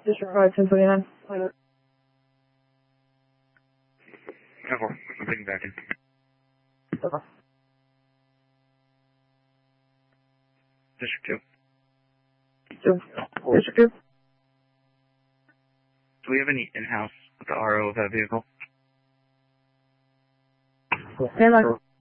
District 1029. Later. Okay, I'm taking back in. Okay. District 2. District 2. Do we have any in-house with the RO of that vehicle? Stand by.